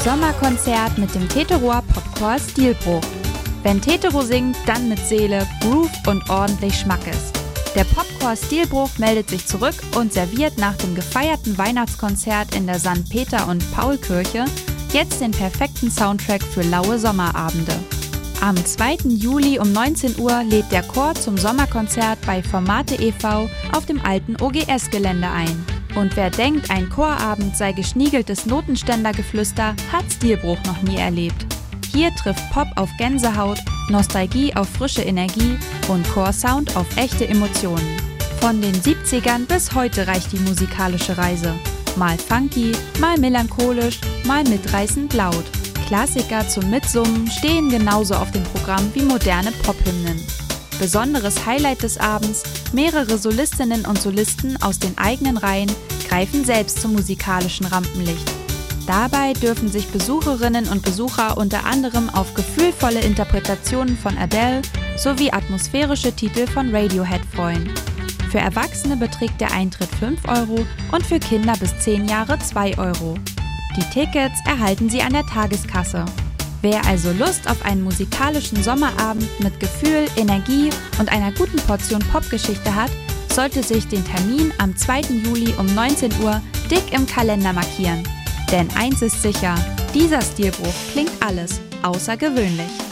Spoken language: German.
Sommerkonzert mit dem Teterower Popchor Stilbruch. Wenn Tetero singt, dann mit Seele, Groove und ordentlich Schmackes. Der Popchor Stilbruch meldet sich zurück und serviert nach dem gefeierten Weihnachtskonzert in der St. Peter- und Paul-Kirche jetzt den perfekten Soundtrack für laue Sommerabende. Am 2. Juli um 19 Uhr lädt der Chor zum Sommerkonzert bei Formate e.V. auf dem alten OGS-Gelände ein. Und wer denkt, ein Chorabend sei geschniegeltes Notenständergeflüster, hat Stilbruch noch nie erlebt. Hier trifft Pop auf Gänsehaut, Nostalgie auf frische Energie und Chorsound auf echte Emotionen. Von den 70ern bis heute reicht die musikalische Reise. Mal funky, mal melancholisch, mal mitreißend laut. Klassiker zum Mitsummen stehen genauso auf dem Programm wie moderne Pophymnen. Besonderes Highlight des Abends: mehrere Solistinnen und Solisten aus den eigenen Reihen greifen selbst zum musikalischen Rampenlicht. Dabei dürfen sich Besucherinnen und Besucher unter anderem auf gefühlvolle Interpretationen von Adele sowie atmosphärische Titel von Radiohead freuen. Für Erwachsene beträgt der Eintritt 5 € und für Kinder bis 10 Jahre 2 €. Die Tickets erhalten Sie an der Tageskasse. Wer also Lust auf einen musikalischen Sommerabend mit Gefühl, Energie und einer guten Portion Popgeschichte hat, sollte sich den Termin am 2. Juli um 19 Uhr dick im Kalender markieren. Denn eins ist sicher, dieser Stilbruch klingt alles außergewöhnlich.